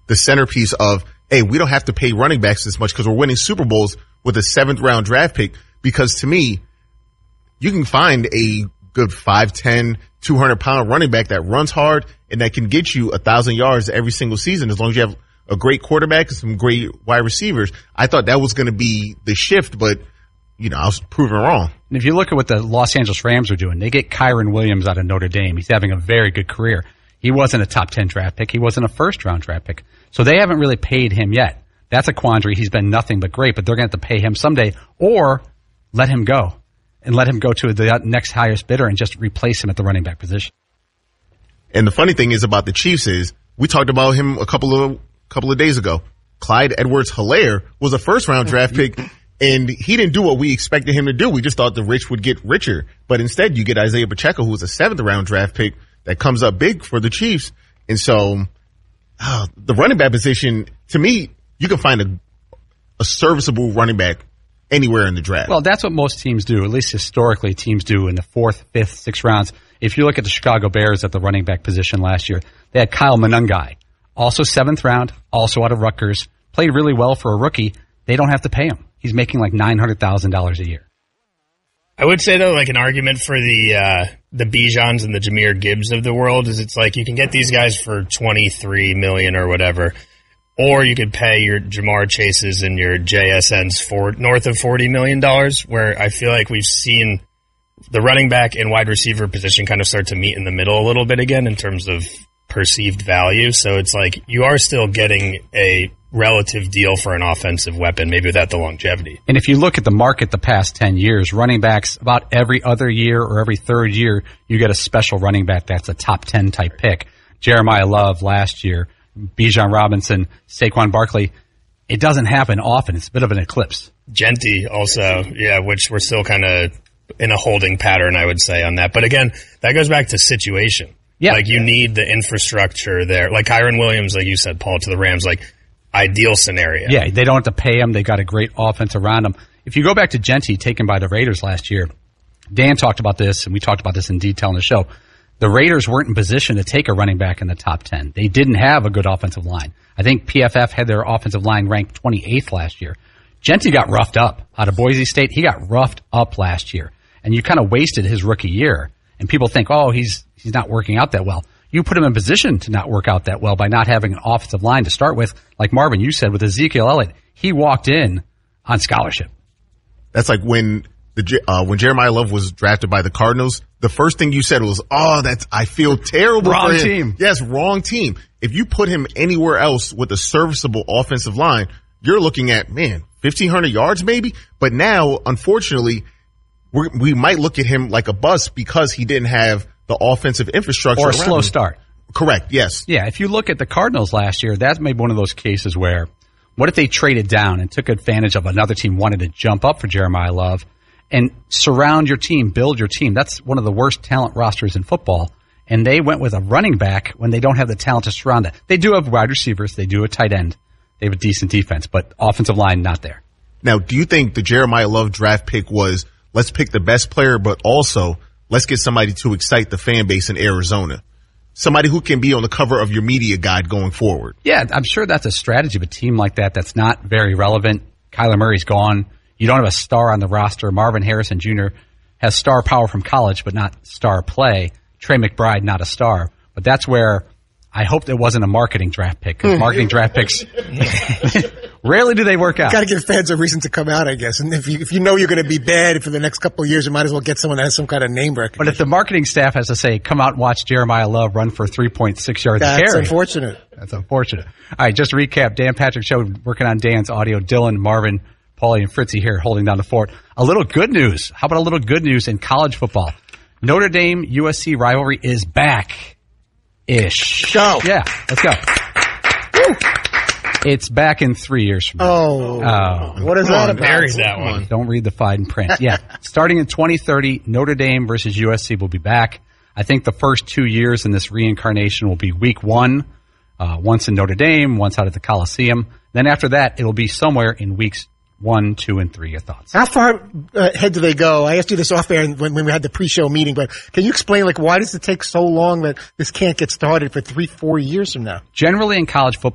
the centerpiece of, hey, we don't have to pay running backs this much because we're winning Super Bowls with a 7th round draft pick. Because to me, you can find a good 5'10", 200-pound running back that runs hard and that can get you 1,000 yards every single season as long as you have a great quarterback and some great wide receivers. I thought that was going to be the shift, but, I was proven wrong. And if you look at what the Los Angeles Rams are doing, they get Kyron Williams out of Notre Dame. He's having a very good career. He wasn't a top 10 draft pick. He wasn't a first-round draft pick. So they haven't really paid him yet. That's a quandary. He's been nothing but great, but they're going to have to pay him someday or let him go and let him go to the next highest bidder and just replace him at the running back position. And the funny thing is about the Chiefs is we talked about him a couple of days ago. Clyde Edwards-Helaire was a first-round draft pick, and he didn't do what we expected him to do. We just thought the rich would get richer. But instead, you get Isaiah Pacheco, who was a 7th-round draft pick that comes up big for the Chiefs. And so the running back position, to me, you can find a serviceable running back anywhere in the draft. Well, that's what most teams do, at least historically teams do in the 4th, 5th, 6th rounds. If you look at the Chicago Bears at the running back position last year, they had Kyle Monangai, also 7th round, also out of Rutgers, played really well for a rookie. They don't have to pay him. He's making like $900,000 a year. I would say, though, like an argument for the Bijans and the Jahmyr Gibbs of the world is it's like you can get these guys for $23 million or whatever, or you could pay your Jamar Chases and your JSNs for north of $40 million, where I feel like we've seen the running back and wide receiver position kind of start to meet in the middle a little bit again in terms of perceived value. So it's like you are still getting a relative deal for an offensive weapon, maybe without the longevity. And if you look at the market the past 10 years, running backs, about every other year or every third year, you get a special running back that's a top 10 type pick. Jeremiah Love last year, Bijan Robinson, Saquon Barkley. It doesn't happen often. It's a bit of an eclipse. Genty also, which we're still kind of in a holding pattern, I would say, on that. But again, that goes back to situation. Yeah. Like you need the infrastructure there. Like Kyron Williams, like you said, Paul, to the Rams, like ideal scenario. Yeah, they don't have to pay him. They got a great offense around him. If you go back to Genty, taken by the Raiders last year, Dan talked about this, and we talked about this in detail in the show. The Raiders weren't in position to take a running back in the top 10. They didn't have a good offensive line. I think PFF had their offensive line ranked 28th last year. Genty got roughed up out of Boise State. He got roughed up last year, and you kind of wasted his rookie year. And people think, oh, he's not working out that well. You put him in position to not work out that well by not having an offensive line to start with. Like Marvin, you said with Ezekiel Elliott, he walked in on scholarship. That's like when Jeremiah Love was drafted by the Cardinals, the first thing you said was, I feel terrible wrong for him. Team. Yes, wrong team. If you put him anywhere else with a serviceable offensive line, you're looking at, 1,500 yards maybe? But now, unfortunately, we might look at him like a bust because he didn't have the offensive infrastructure or a around slow him. start. Correct, yes. Yeah, if you look at the Cardinals last year, that's maybe one of those cases where what if they traded down and took advantage of another team wanted to jump up for Jeremiah Love and surround your team, build your team. That's one of the worst talent rosters in football. And they went with a running back when they don't have the talent to surround it. They do have wide receivers. They do a tight end. They have a decent defense, but offensive line, not there. Now, do you think the Jeremiah Love draft pick was, let's pick the best player, but also let's get somebody to excite the fan base in Arizona? Somebody who can be on the cover of your media guide going forward. Yeah, I'm sure that's a strategy of a team like that that's not very relevant. Kyler Murray's gone. You don't have a star on the roster. Marvin Harrison Jr. has star power from college, but not star play. Trey McBride, not a star. But that's where I hope it wasn't a marketing draft pick, because marketing draft picks, rarely do they work out. Got to give fans a reason to come out, I guess. And if you know you're going to be bad for the next couple of years, you might as well get someone that has some kind of name recognition. But if the marketing staff has to say, come out and watch Jeremiah Love run for 3.6 yards a carry. That's unfortunate. That's unfortunate. All right, just to recap, Dan Patrick Show, working on Dan's audio. Dylan, Marvin, Paulie, and Fritzy here holding down the fort. A little good news. How about a little good news in college football? Notre Dame-USC rivalry is back-ish. Go. Yeah, let's go. Woo. It's back in 3 years from now. Oh. What is that about? Bury that one. Don't read the fine print. Yeah. Starting in 2030, Notre Dame versus USC will be back. I think the first 2 years in this reincarnation will be week one, once in Notre Dame, once out at the Coliseum. Then after that, it'll be somewhere in weeks 1, 2, and 3. Your thoughts? How far ahead do they go? I asked you this off air when we had the pre-show meeting, but can you explain, why does it take so long that this can't get started for 3-4 years from now? Generally in college football,